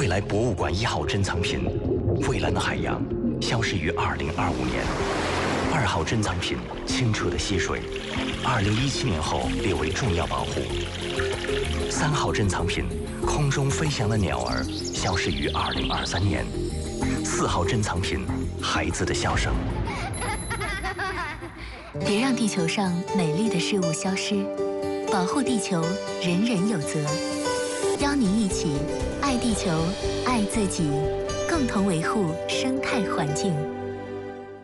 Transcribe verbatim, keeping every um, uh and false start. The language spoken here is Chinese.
未来博物馆一号珍藏品《蔚蓝的海洋》消失于二零二五年，二号珍藏品《清澈的溪水》二零一七年后列为重要保护，三号珍藏品《空中飞翔的鸟儿》消失于二零二三年，四号珍藏品《孩子的笑声》。 别让地球上美丽的事物消失，保护地球，人人有责。邀您一起爱地球，爱自己，共同维护生态环境。